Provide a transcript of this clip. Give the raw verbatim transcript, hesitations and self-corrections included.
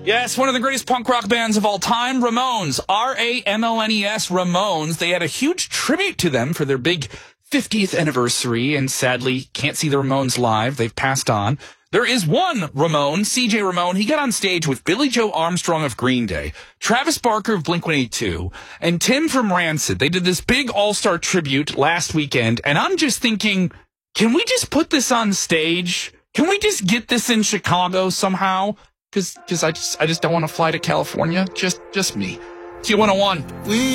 Yes, one of the greatest punk rock bands of all time, Ramones. R A M O N E S, Ramones. They had a huge tribute to them for their big fiftieth anniversary, and sadly can't see the Ramones live. They've passed on. There is one Ramone, C J Ramone. He got on stage with Billy Joe Armstrong of Green Day, Travis Barker of Blink one eighty-two, and Tim from Rancid. They did this big all-star tribute last weekend, and I'm just thinking, can we just put this on stage? Can we just get this in Chicago somehow? Because I just, I just don't want to fly to California. Just, just me. Q one oh one. We